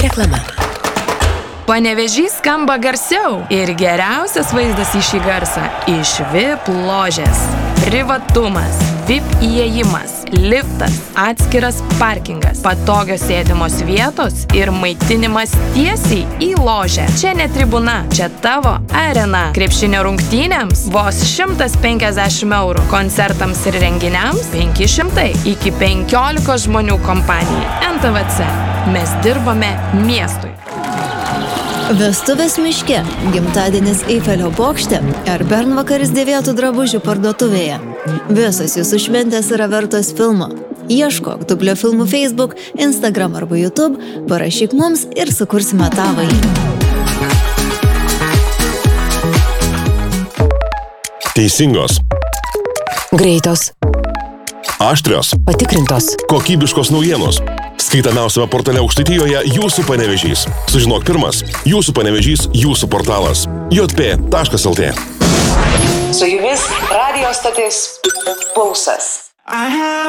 Reklama. Panevėžys skamba garsiau ir geriausias vaizdas į šį garsą iš VIP ložės. Privatumas, VIP įėjimas, liftas, atskiras parkingas, patogios sėdimos vietos ir maitinimas tiesiai į ložę. Čia ne tribuna, čia tavo arena. Krepšinio rungtynėms vos 150 €, koncertams ir renginiams 500 iki 15 žmonių kompanijai. NTVC. Mes dirbame miestui. Vestuvės miške, gimtadienis Eifelio bokšte ar bernvakaris dėvėtų drabužių parduotuvėje. Visos jūsų šventės yra vertos filmo. Ieškok Dublio filmų Facebook, Instagram arba YouTube, parašyk mums ir sukursime tavąjį. Teisingos, Greitos, aštrios, patikrintos, kokybiškos naujienos. Skaitamiausiame portale Aukštaitijoje Jūsų Panevėžys. Sužinok pirmas. Jūsų Panevėžys, jūsų portalas. jp.lt. Su jumis radijo stotis Pulsas.